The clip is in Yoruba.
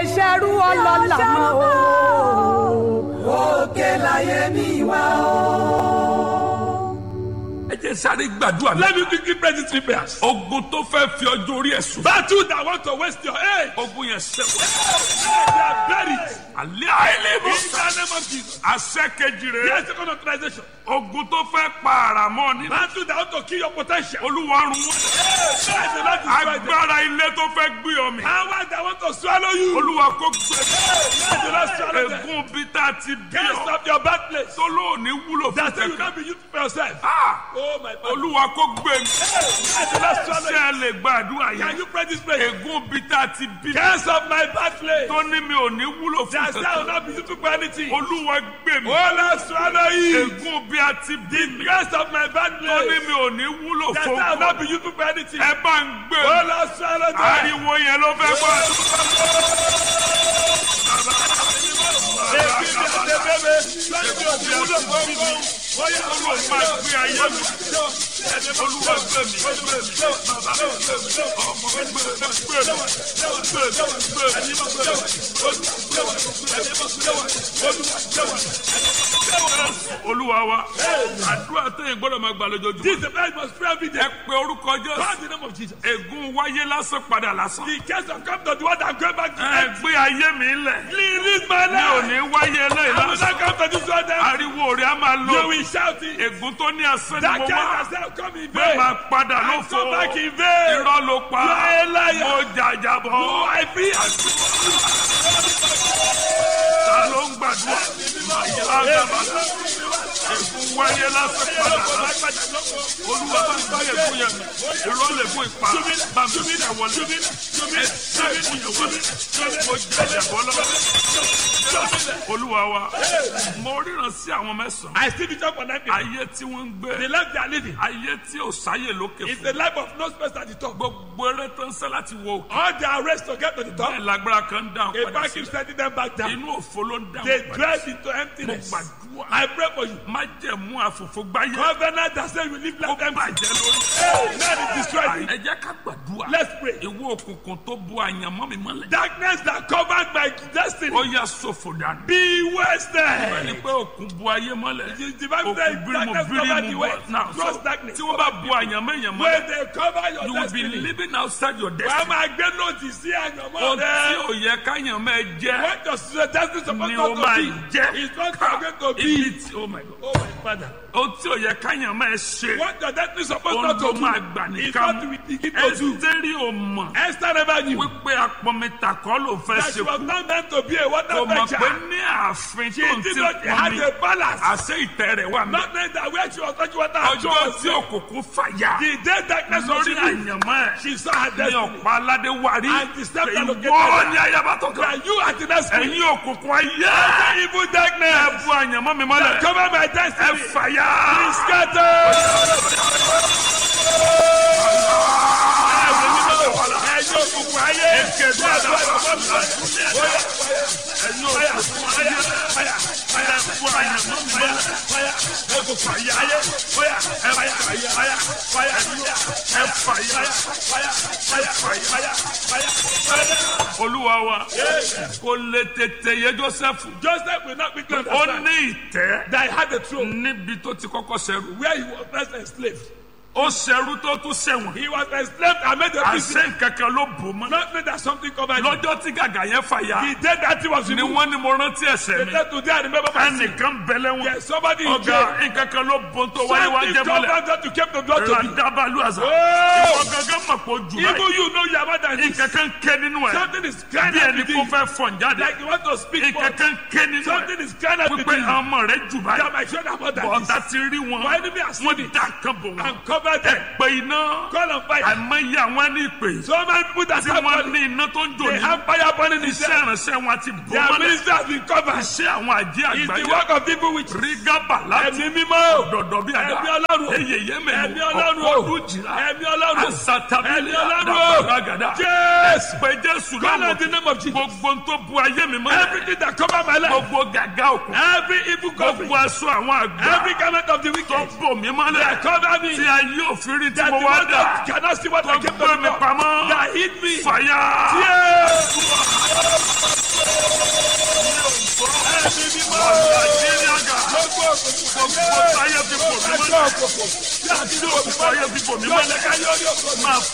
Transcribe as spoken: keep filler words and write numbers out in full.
lè ṣerú ọlọ́lá mọ́ o. òkè láyé mi wá o. ẹ jẹ́ sáré gbàdúrà. Let me quickly pray these three prayers. ogun tó fẹ́ fi ọjọ́ orí ẹ̀ sùn. Battle that want to waste your age. ogun yẹn sẹ́wọ̀n. They are buried. alẹ́ àìlèbó. In the name of Jesus. àṣẹ kejì rẹ̀. Yes, second authorization. ogun tó fẹ́ pa àràmọ́ nínú. Battle that want to kill your potential. olúwa run wọ́n. Yes, the Lord destroy them. agbára ilé tó fẹ́ gbé ọ mì. Power that want to swallow you. olúwa kó gbé. Yes, the Lord swallow them. ègún bí tá a ti bí Can't ọ. stop your birthplace. tó lóòní wúlò fún That say you kẹ̀kẹ́. not be used for yourself. Ah! Oh my God. olúwa kó gbé mi. Yes, the Lord swallow ṣé you. ẹ lè gbàdúrà Can yẹn. you pray this prayer? ègún bí tá a ti bí. Can't stop my birthplace. tó ní mi ò ní wúlò fún That say I will kẹ̀kẹ́. not be used for anything. olúwa gbé mi. Oh Lord swallow you. ègún bí a ti bí mi. Can't stop my tó ní birthplace. mi ò ní wúlò That fún say I will not kẹ̀kẹ́. be used for anything. ẹ bá ń gbé Oh mi. Lord swallow them. ariwo yẹn ló fẹ́ gbọ́. olúwa máa gbé ayé mi. olúwa gbé mi. gbé mi. bàbá mi gbé mi. ọmọ mi gbé mi. gbé mi. gbé mi. olúwa wa àdúrà tẹ̀yìn gbọ́dọ̀ máa gbà lójoojúmọ́. This is the best must pray every day. ẹ pe orúkọ Jésù. God in the name of Jesus. ègún wáyé lásán padà lásán. The case of come to the one that go back to ẹ empty. gbé ayé mi lẹ̀. Release my mi ò life. ní wáyé eléyìí I will lásán. not come to this one then. ariwo rẹ̀ á máa You lọ. will shout it. ègún tó ní asán ni That mo case wá. has now come in bẹ́ẹ̀ vain. máa padà ló I fò. come back in vain. irọ́ ló pa. You are a liar. mo jàjàbọ̀. Oh, I fear. ta ló ń gbàdúrà. àgàbàdà. ègún wáyé lásán padà lásán. olúwa bá ń gbé ègún yẹn mi. irọ́ lè fún ipa. bá mi sí ẹ̀wọ̀lẹ̀. ẹ ṣe ègún yẹn wọlé. mo jàjàbọ̀ lọ́wọ́. olúwa wa mo ríran sí àwọn mẹ́sàn-án. I see the job for nine people. ayé tí wọ́n ń The gbé. life they are living ayé tí ò sáyè lókè is fún. the life of no space at the top. gbogbo eré tó ń sẹ́ láti wo òkè. All their race to get to the top. bẹ́ẹ̀ lágbára kan ń dáhùn A padà back keeps sílẹ̀. sending them back down. inú òfo ló ń They dáhùn padà drive sílẹ̀. into mo emptiness. gbàdúrà. I pray for you. má jẹ̀mú àfòfò gbáyé. Covenant that says you live ó like empty. bàjẹ́ lórí. Hey, man is destroyed. ẹ jẹ́ ká gbàdúrà. Let's pray. ìwọ òkùnkùn tó bu àyànmọ́ mi mọ́lẹ̀. Darkness that covered my destiny. ó yá sòfò dànù. Be ẹni wasted. pé òkun bu ayé mọ́lẹ̀. The divine òkun says bírímù darkness covered the bírímù way. bọ̀. Now, so, Trust darkness. tí wọ́n bá bu àyànmọ́ èèyàn mọ́lẹ̀. When they cover your you will be destiny. living outside your Wàá destiny. máa gbé lòdì sí àyànmọ́ ohun tí rẹ. ò yẹ káyànmọ́ ẹ jẹ́. What your destiny supposed ni not o to máa be. jẹ́. It's not going to ibi be. tí oh my God. Oh my father. ohun tí ò yẹ káyànmọ́ ẹ ṣe. What your destiny supposed ohun not tó to máa do. gbà It's nìkan. not to begin to do. Ẹ́sítérì ò mọ̀. Esther never knew wípé apọ̀mìtà kọ́ ló fẹ́ that ṣe she was kú. not meant to be a water kò mọ̀ pé fetcher. ní ààfin She tó ń did ti not pọ̀ have mi. a balance. àṣẹ ìtẹ́ rẹ̀ wà mí. Not knowing that where she was touching water. ọjọ́ tí òkùnkùn fàyà. The day darkness was lórí removed, àyànmọ́ ẹ̀. she saw her ní destiny. ọ̀pá aládé wárí. And the step that located ìwọ her. ni ayaba tó kàn. That you are the next queen. ẹ̀yin òkùnkùn ayé. Evil darkness. ẹ bu àyànmọ́ mi mọ́lẹ̀. Cover my ẹ destiny. fàyà. Be scattered. Ẹ̀yin òkùnkùn ayé. èké tó a dà wà. ẹ̀yin òkùnkùn ayé. ẹ bu àyànmọ́ mi mọ́lẹ̀. ẹ kò fàyà. ẹ fàyà. ẹ fàyà. ẹ fàyà. olúwa wa kò lè tètè yé Jósẹ́fù. Joseph will not be clean. ó ní ìtẹ́ That he had a throne níbi tó ti kọ́kọ́ ṣẹrú. where he was first enslaved. ó ṣẹrú tó tún ṣẹ̀wọ̀n. He was enslaved and made a prisoner. àṣẹ kankan ló bò mọ́. Not knowing that something covered him. lọ́jọ́ tí gàgà yẹn fàyà. The day that he was ni removed. wọ́n ní mo rántí ẹ̀ṣẹ̀ The mi. day today I remember my sin. ẹnìkan bẹ̀lẹ̀ wọn. Yes, somebody in ọ̀gá jail. nǹkankan ló bò tó wáyé wá Something jẹ́ mọ́lẹ̀. covered that you kept the blood to me. radabalu àṣà. Oh! ìwọ gangan mọ̀ pé ojú Even báyìí. you know you are more than this. nǹkankan ké nínú ẹ̀. Something is crying bí out ẹni within kó you. fẹ́ fọ̀n jáde. Like you want to speak for. nǹkankan ké nínú Something ẹ̀. is crying out wípé within you. ọmọ rẹ̀ jù báyìí. That my children are more than bọ̀dá this. ti rí wọn. My enemy has seen wọ́n it. dá kan bò wọn. And covered them. pé iná. Call on fire. àìmọye àwọn ní ìpè. So many people that tí have wọ́n money. ní iná tó ń jò They ní. have fire burning in iṣẹ́ them. ìránṣẹ́ wọn ti bò Their mọ́lẹ̀. ministry has been covered. iṣẹ́ àwọn àjẹ́ It's the àgbáyé. work of people which rígábà láti ẹ̀mí mímọ́. dọ̀dọ̀ bí àdá. Ẹ̀mí Ọlọ́run. eyèyé mẹ́lú Ẹ̀mí Ọlọ́run. ọ̀pọ̀ jìlá. Ẹ̀mí Ọlọ́run. àsàtàbílẹ̀ Ẹ̀mí Ọlọ́run. àdàbàràgàdà. Yes. pé Jésù Call lọ́wọ́. on the name of Jesus. gbogbo tó bu ayé mi mọ́lẹ̀. Everything that cover my life. gbogbo gàgà òkun. Every evil covering. gbogbo aṣọ àwọn àgbà. Every garment of the tó wicked. bò mí mọ́lẹ̀. That cover me. tí ayé òfin rí tí That mo the wá one dà. that cannot see what tó I came to gbé mi do. pamọ́. That hid me. fàyà. Yes. gbogbo ayé ti fò mí mọ́lẹ̀. Tí òkùnkùn ayé ti fò mí mọ́lẹ̀. Máa